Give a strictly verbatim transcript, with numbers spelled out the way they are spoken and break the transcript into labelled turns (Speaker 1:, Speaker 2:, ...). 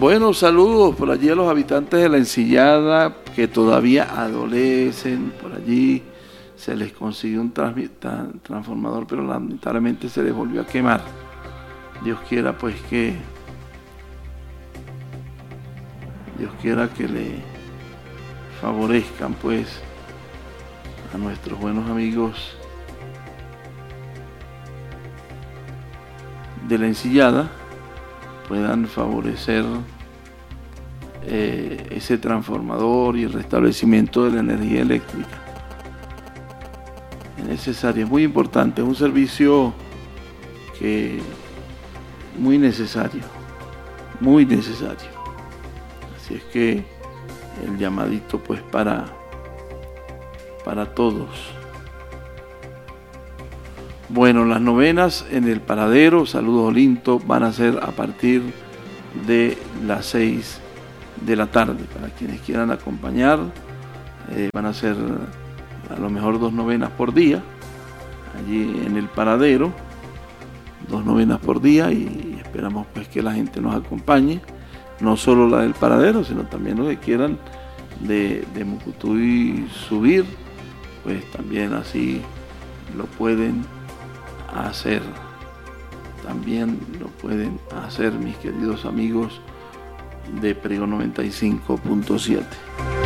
Speaker 1: Bueno, saludos por allí a los habitantes de La Encillada que todavía adolecen. Por allí se les consiguió un transmi- tra- transformador, pero lamentablemente se les volvió a quemar. Dios quiera pues que Dios quiera que le favorezcan pues a nuestros buenos amigos de La Encillada, puedan favorecer eh, ese transformador y el restablecimiento de la energía eléctrica. Es necesario, es muy importante, es un servicio que muy necesario, muy necesario. Así es que el llamadito pues para, para todos. Bueno, las novenas en el Paradero, saludos Olinto, van a ser a partir de las seis de la tarde. Para quienes quieran acompañar, eh, van a ser a lo mejor dos novenas por día, allí en el Paradero, dos novenas por día, y esperamos pues que la gente nos acompañe, no solo la del Paradero, sino también los que quieran de, de Mucutuy subir, pues también así lo pueden hacer, también lo pueden hacer mis queridos amigos de Prego noventa y cinco punto siete.